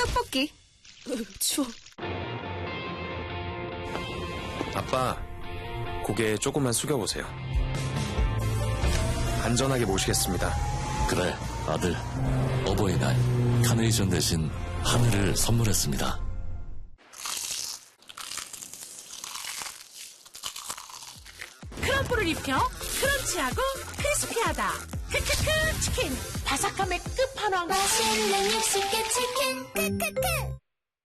떡볶이. 추워. 아빠, 고개 조금만 숙여보세요. 안전하게 모시겠습니다. 그래, 아들. 어버이날 카네이션 대신 하늘을 선물했습니다. 크럼플을 입혀 크런치하고 크리스피하다. 크크크 치킨. 바삭함의 끝판왕. 맛있는 육식계 치킨. 크크크.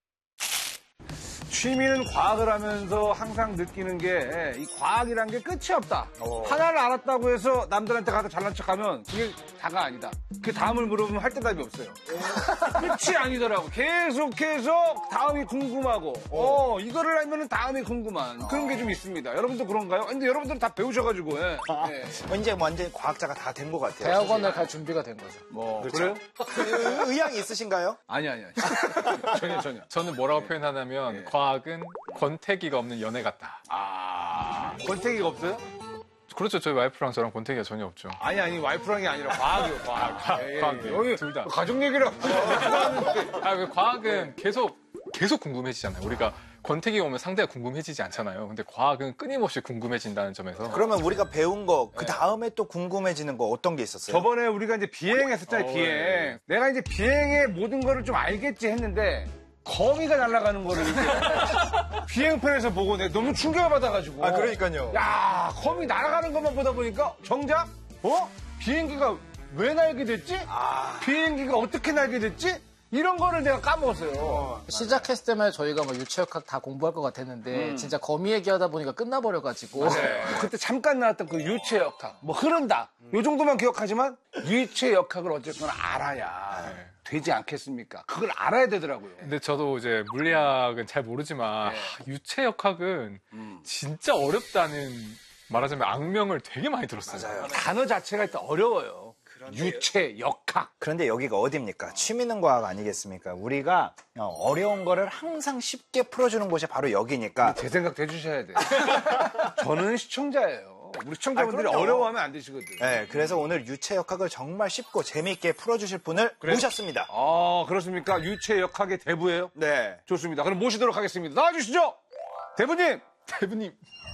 취미는 과학을 하면서 항상 느끼는 게 이 과학이란 게 끝이 없다. 하나를 알았다고 해서 남들한테 가서 잘난 척하면 그게 다가 아니다. 그 다음을 물어보면 할 대답이 없어요. 끝이 아니더라고. 계속 다음이 궁금하고 이거를 알면 다음이 궁금한 그런 게 좀 있습니다. 여러분도 그런가요? 근데 여러분들은 다 배우셔가지고 이제 완전 과학자가 다 된 것 같아요. 대학원을 갈 준비가 된 거죠. 뭐 그렇죠? 그래요? 의향이 있으신가요? 아니. 전혀. 저는 뭐라고 표현하냐면 과학은 권태기가 없는 연애 같다. 권태기가 없어요? 그렇죠. 저희 와이프랑 저랑 권태기가 전혀 없죠. 아니 과이프랑이 아니라 과학이요. 과학이요. 여기 둘 다. 가족 얘기를 과학은 계속 궁금해지잖아요. 우리가 권태기가 오면 상대가 궁금해지지 않잖아요. 근데 과학은 끊임없이 궁금해진다는 점에서. 그러면 우리가 배운 거, 그 다음에 또 궁금해지는 거 어떤 게 있었어요? 저번에 우리가 이제 비행했었잖아요, 비행. 네. 내가 이제 비행의 모든 거를 좀 알겠지 했는데, 거미가 날아가는 거를 이제 비행편에서 보고 내가 너무 충격을 받아가지고. 그러니까요. 야, 거미 날아가는 것만 보다 보니까 정작, 비행기가 왜 날게 됐지? 비행기가 어떻게 날게 됐지? 이런 거를 내가 까먹었어요. 시작했을 때만 저희가 뭐 유체역학 다 공부할 것 같았는데 진짜 거미 얘기하다 보니까 끝나버려가지고. 그때 잠깐 나왔던 그 유체역학, 뭐 흐른다. 요 정도만 기억하지만 유체역학을 어쨌거나 알아야 되지 않겠습니까? 그걸 알아야 되더라고요. 근데 저도 이제 물리학은 잘 모르지만 유체역학은 진짜 어렵다는 말하자면 악명을 되게 많이 들었어요. 맞아요. 단어 자체가 일단 어려워요. 유체역학. 그런데 여기가 어디입니까? 취미는 과학 아니겠습니까? 우리가 어려운 거를 항상 쉽게 풀어주는 곳이 바로 여기니까. 제 생각도 해주셔야 돼요. 저는 시청자예요. 우리 시청자분들이 그럼요. 어려워하면 안 되시거든. 네, 그래서 오늘 유체역학을 정말 쉽고 재미있게 풀어주실 분을 모셨습니다. 그렇습니까? 유체역학의 대부예요? 네. 좋습니다. 그럼 모시도록 하겠습니다. 나와주시죠! 대부님!